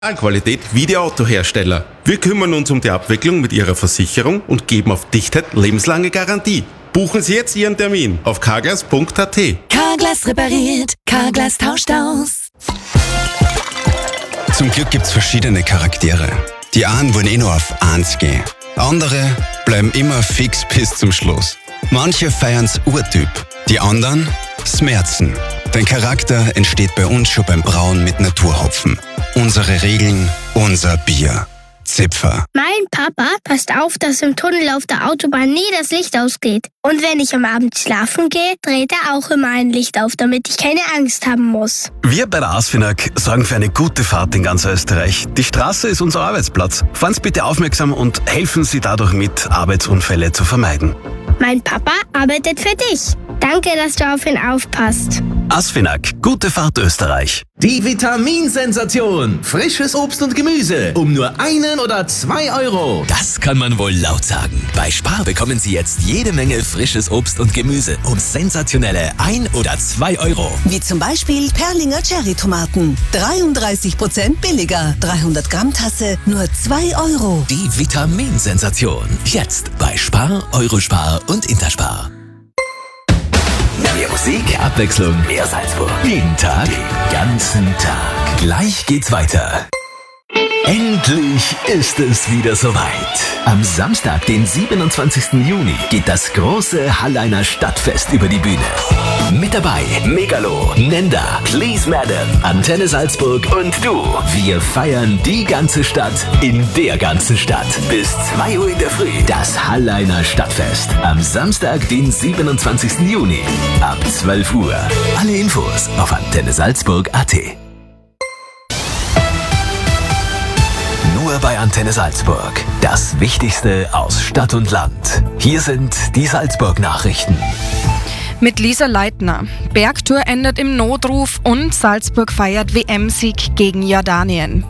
Qualität wie die Autohersteller. Wir kümmern uns um die Abwicklung mit Ihrer Versicherung und geben auf Dichtheit lebenslange Garantie. Buchen Sie jetzt Ihren Termin auf carglass.at. Carglass repariert, Carglass tauscht aus. Zum Glück gibt's verschiedene Charaktere. Die einen wollen nur auf 1 gehen. Andere bleiben immer fix bis zum Schluss. Manche feiern's Urtyp, die anderen Smerzen. Dein Charakter entsteht bei uns schon beim Brauen mit Naturhopfen. Unsere Regeln, unser Bier. Zipfer. Mein Papa passt auf, dass im Tunnel auf der Autobahn nie das Licht ausgeht. Und wenn ich am Abend schlafen gehe, dreht er auch immer ein Licht auf, damit ich keine Angst haben muss. Wir bei der ASFINAG sorgen für eine gute Fahrt in ganz Österreich. Die Straße ist unser Arbeitsplatz. Fahren Sie bitte aufmerksam und helfen Sie dadurch mit, Arbeitsunfälle zu vermeiden. Mein Papa arbeitet für dich. Danke, dass du auf ihn aufpasst. ASFINAG, gute Fahrt Österreich. Die Vitaminsensation. Frisches Obst und Gemüse um nur 1 oder 2 Euro. Das kann man wohl laut sagen. Bei Spar bekommen Sie jetzt jede Menge frisches Obst und Gemüse um sensationelle 1 oder 2 Euro. Wie zum Beispiel Perlinger Cherry-Tomaten. 33% billiger. 300 Gramm Tasse, nur 2 Euro. Die Vitaminsensation. Jetzt bei Spar, Eurospar und Interspar. Mehr Musik, Abwechslung, mehr Salzburg. Jeden Tag, den ganzen Tag. Gleich geht's weiter. Endlich ist es wieder soweit. Am Samstag, den 27. Juni, geht das große Halleiner Stadtfest über die Bühne. Mit dabei Megalo, Nenda, Please Madam, Antenne Salzburg und du. Wir feiern die ganze Stadt in der ganzen Stadt. Bis 2 Uhr in der Früh. Das Halleiner Stadtfest. Am Samstag, den 27. Juni. Ab 12 Uhr. Alle Infos auf antennesalzburg.at. Nur bei Antenne Salzburg. Das Wichtigste aus Stadt und Land. Hier sind die Salzburg-Nachrichten. Mit Lisa Leitner. Bergtour endet im Notruf und Salzburg feiert WM-Sieg gegen Jordanien.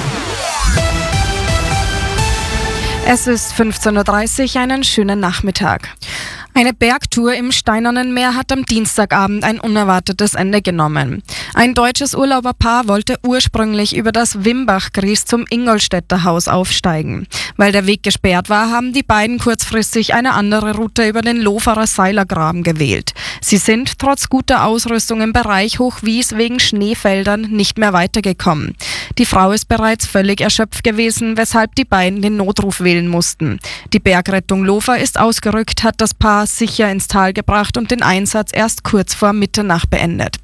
Es ist 15:30 Uhr, einen schönen Nachmittag. Eine Bergtour im Steinernen Meer hat am Dienstagabend ein unerwartetes Ende genommen. Ein deutsches Urlauberpaar wollte ursprünglich über das Wimbach-Gries zum Ingolstädter Haus aufsteigen. Weil der Weg gesperrt war, haben die beiden kurzfristig eine andere Route über den Loferer Seilergraben gewählt. Sie sind trotz guter Ausrüstung im Bereich Hochwies wegen Schneefeldern nicht mehr weitergekommen. Die Frau ist bereits völlig erschöpft gewesen, weshalb die beiden den Notruf wählen mussten. Die Bergrettung Lofer ist ausgerückt, hat das Paar sicher ins Tal gebracht und den Einsatz erst kurz vor Mitternacht beendet.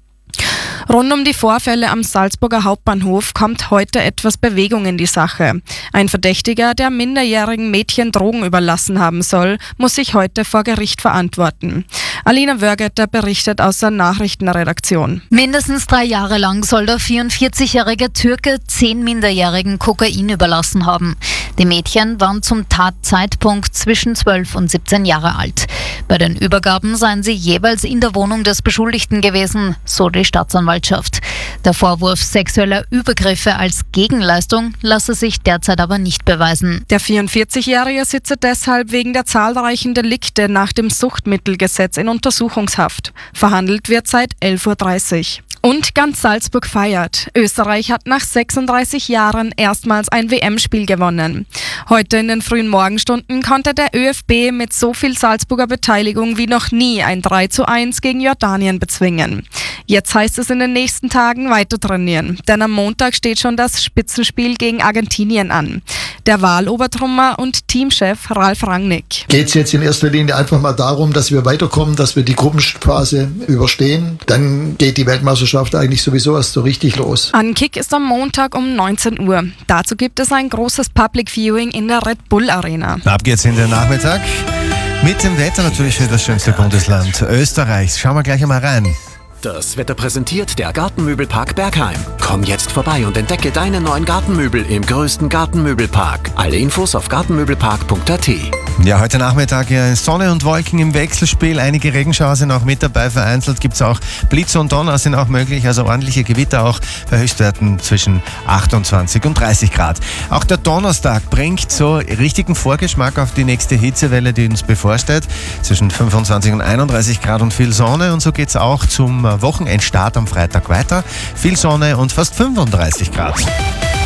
Rund um die Vorfälle am Salzburger Hauptbahnhof kommt heute etwas Bewegung in die Sache. Ein Verdächtiger, der minderjährigen Mädchen Drogen überlassen haben soll, muss sich heute vor Gericht verantworten. Alina Wörgeter berichtet aus der Nachrichtenredaktion. Mindestens 3 Jahre lang soll der 44-jährige Türke 10 Minderjährigen Kokain überlassen haben. Die Mädchen waren zum Tatzeitpunkt zwischen 12 und 17 Jahre alt. Bei den Übergaben seien sie jeweils in der Wohnung des Beschuldigten gewesen, so die Staatsanwaltschaft. Der Vorwurf sexueller Übergriffe als Gegenleistung lasse sich derzeit aber nicht beweisen. Der 44-Jährige sitze deshalb wegen der zahlreichen Delikte nach dem Suchtmittelgesetz in Untersuchungshaft. Verhandelt wird seit 11:30 Uhr. Und ganz Salzburg feiert. Österreich hat nach 36 Jahren erstmals ein WM-Spiel gewonnen. Heute in den frühen Morgenstunden konnte der ÖFB mit so viel Salzburger Beteiligung wie noch nie ein 3:1 gegen Jordanien bezwingen. Jetzt heißt es in den nächsten Tagen weiter trainieren, denn am Montag steht schon das Spitzenspiel gegen Argentinien an. Der Wahlobertrummer und Teamchef Ralf Rangnick. Geht es jetzt in erster Linie einfach mal darum, dass wir weiterkommen, dass wir die Gruppenphase überstehen. Dann geht die Weltmeisterschaft eigentlich sowieso erst so richtig los. Ankick ist am Montag um 19 Uhr. Dazu gibt es ein großes Public Viewing in der Red Bull Arena. Ab geht's in den Nachmittag. Mit dem Wetter natürlich für das schönste Bundesland Österreichs. Schauen wir gleich einmal rein. Das Wetter präsentiert der Gartenmöbelpark Bergheim. Komm jetzt vorbei und entdecke deine neuen Gartenmöbel im größten Gartenmöbelpark. Alle Infos auf gartenmöbelpark.at. Ja, heute Nachmittag Sonne und Wolken im Wechselspiel. Einige Regenschauer sind auch mit dabei. Vereinzelt gibt es auch Blitze und Donner sind auch möglich. Also ordentliche Gewitter auch bei Höchstwerten zwischen 28 und 30 Grad. Auch der Donnerstag bringt so richtigen Vorgeschmack auf die nächste Hitzewelle, die uns bevorsteht. Zwischen 25 und 31 Grad und viel Sonne. Und so geht es auch zum Wochenendstart am Freitag weiter. Viel Sonne und fast 35 Grad.